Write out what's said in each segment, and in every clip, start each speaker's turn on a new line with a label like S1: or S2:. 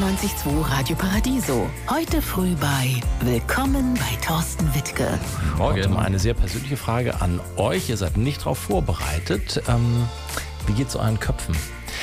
S1: 98.2 Radio Paradiso. Heute früh bei Willkommen bei Thorsten Wittke.
S2: Morgen.
S3: Und mal eine sehr persönliche Frage an euch. Ihr seid nicht darauf vorbereitet. Wie geht's euren Köpfen?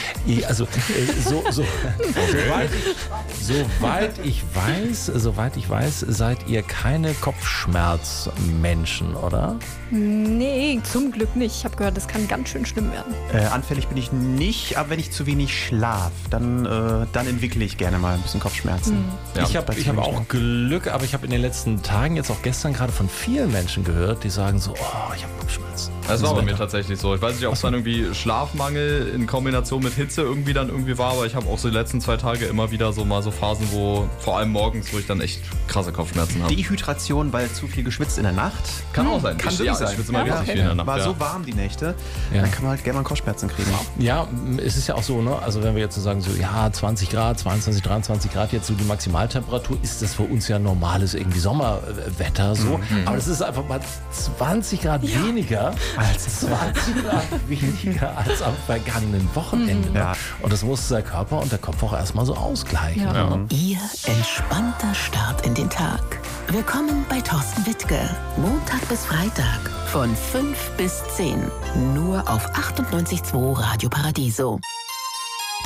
S3: Soweit ich weiß, seid ihr keine Kopfschmerzmenschen, in
S4: Nee, zum Glück nicht. Ich habe gehört, das kann ganz schön schlimm werden.
S2: Anfällig bin ich nicht, aber wenn ich zu wenig schlaf, dann entwickle ich gerne mal ein bisschen Kopfschmerzen.
S3: Ja, ich habe auch Glück, aber ich habe in den letzten Tagen, jetzt auch gestern gerade von vielen Menschen gehört, die sagen so, ich habe Kopfschmerzen.
S5: Das war bei mir tatsächlich so. Ich weiß nicht, ob es dann irgendwie Schlafmangel in Kombination mit Hitze irgendwie war, aber ich habe auch so die letzten 2 Tage immer wieder so Phasen, wo vor allem morgens, wo ich dann echt krasse Kopfschmerzen habe.
S2: Dehydration, weil zu viel geschwitzt in der Nacht.
S5: Kann auch sein.
S2: Kann
S5: ich schwitze immer richtig viel in der Nacht.
S2: War so warm die Nächte, dann kann man halt gerne mal Kopfschmerzen kriegen.
S3: Ja, es ist ja auch so, ne? Also wenn wir jetzt so sagen, 20 Grad, 22, 23 Grad, jetzt so die Maximaltemperatur, ist das für uns ja normales irgendwie Sommerwetter so. Aber das ist einfach mal 20 Grad weniger als am vergangenen Wochenende.
S2: Ja.
S3: Und das muss der Körper und der Kopf auch erstmal so ausgleichen.
S4: Ja.
S1: Ihr entspannter Start in den Tag. Willkommen bei Thorsten Wittke. Montag bis Freitag von 5 bis 10. Nur auf 98.2 Radio Paradiso.